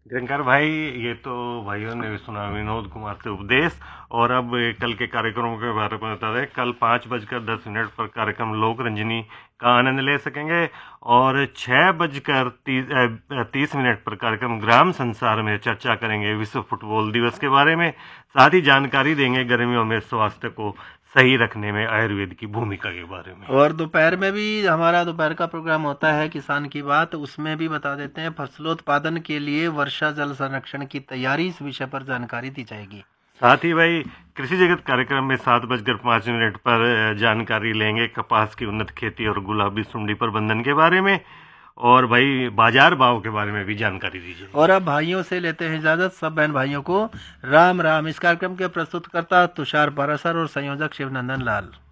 दिनकर भाई, ये तो भाइयों ने भी सुना विनोद कुमार से उपदेश। और अब कल के कार्यक्रमों के बारे में बता दें। कल 5:10 पर कार्यक्रम लोक रंजनी का आनंद ले सकेंगे और 6:30 पर कार्यक्रम ग्राम संसार में चर्चा करेंगे विश्व फुटबॉल दिवस के बारे में। साथ ही जानकारी देंगे गर्मियों में स्वास्थ्य को सही रखने में आयुर्वेद की भूमिका के बारे में। और दोपहर में भी हमारा दोपहर का प्रोग्राम होता है किसान की बात, उसमें भी बता देते हैं फसलोत्पादन के लिए वर्षा जल संरक्षण की तैयारी, इस विषय पर जानकारी दी जाएगी। साथ ही भाई कृषि जगत कार्यक्रम में 7:05 पर जानकारी लेंगे कपास की उन्नत खेती और गुलाबी सुंडी प्रबंधन के बारे में। और भाई बाजार भाव के बारे में भी जानकारी दीजिए। और अब भाइयों से लेते हैं इजाजत, सब बहन भाइयों को राम राम। इस कार्यक्रम के प्रस्तुतकर्ता तुषार पारासर और संयोजक शिवनंदन लाल।